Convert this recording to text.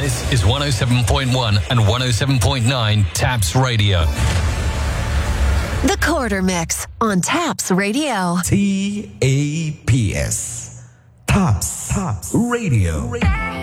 This is 107.1 and 107.9 Taps Radio. The Quarter Mix on Taps Radio. TAPS. Taps Radio.